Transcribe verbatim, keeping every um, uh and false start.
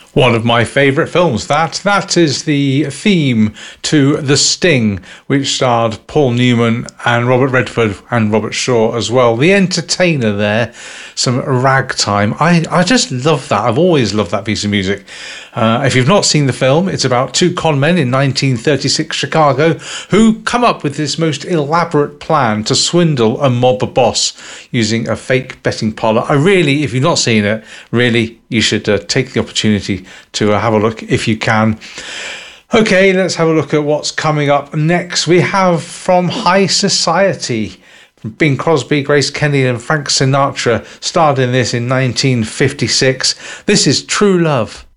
One of my favourite films. That that is the theme to The Sting, which starred Paul Newman and Robert Redford and Robert Shaw as well. The Entertainer there, some ragtime. I, I just love that. I've always loved that piece of music. Uh, if you've not seen the film, it's about two con men in nineteen thirty-six Chicago who come up with this most elaborate plan to swindle a mob boss using a fake betting parlour. I really, if you've not seen it, really, you should uh, take the opportunity to uh, have a look if you can. Okay, let's have a look at what's coming up next. We have From High Society. Bing Crosby, Grace Kelly and Frank Sinatra starred in this in nineteen fifty-six. This is True Love.